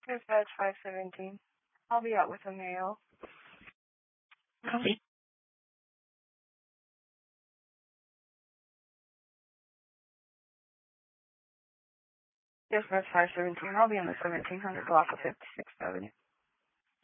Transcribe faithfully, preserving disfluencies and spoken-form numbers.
Dispatch five seventeen. I'll be out with a male. Copy. Dispatch five seventeen. I'll be on the seventeen hundred block of fifty-sixth Avenue.